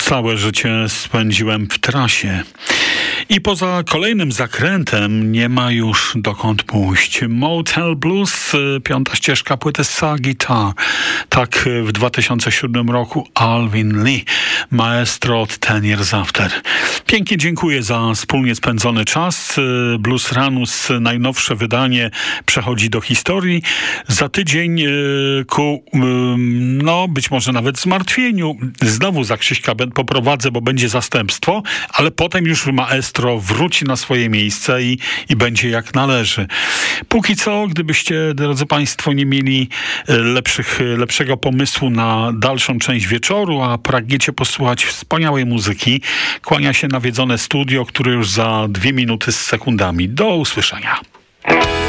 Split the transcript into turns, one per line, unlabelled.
Całe życie spędziłem w trasie. I poza kolejnym zakrętem nie ma już dokąd pójść. Motel Blues, piąta ścieżka płyty Sa Guitar. Tak w 2007 roku Alvin Lee, maestro od 10 Years After. Pięknie dziękuję za wspólnie spędzony czas. Blues Ranus, najnowsze wydanie, przechodzi do historii. Za tydzień ku, być może nawet zmartwieniu, znowu za Krzyśka poprowadzę, bo będzie zastępstwo, ale potem już maestro wróci na swoje miejsce i będzie jak należy. Póki co, gdybyście, drodzy Państwo, nie mieli lepszego pomysłu na dalszą część wieczoru, a pragniecie posłuchać wspaniałej muzyki, kłania się nawiedzone studio, które już za 2 minuty z sekundami. Do usłyszenia.